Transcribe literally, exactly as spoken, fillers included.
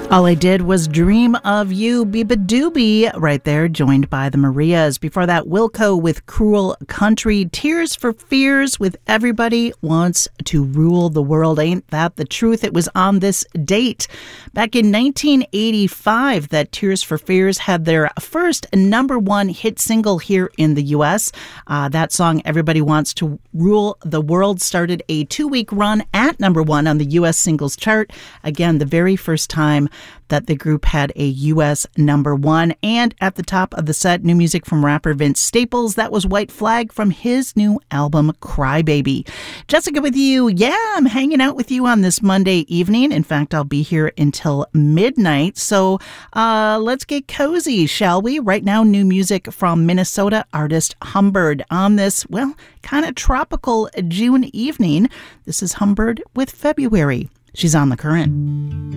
All I did was dream of you, Biba Doobie, right there, joined by the Marias. Before that, Wilco with Cruel Country. Tears for Fears with Everybody Wants to Rule the World. Ain't that the truth? It was on this date, back in nineteen eighty-five, that Tears for Fears had their first number one hit single here in the U S. Uh, that song, Everybody Wants to Rule the World, started a two-week run at number one on the U S singles chart. Again, the very first time that the group had a U S number one. And at the top of the set, new music from rapper Vince Staples. That was White Flag from his new album, Crybaby. Jessica with you. Yeah, I'm hanging out with you on this Monday evening. In fact, I'll be here until midnight. So uh, let's get cozy, shall we? Right now, new music from Minnesota artist Humbird on this, well, kind of tropical June evening. This is Humbird with February. She's on The Current.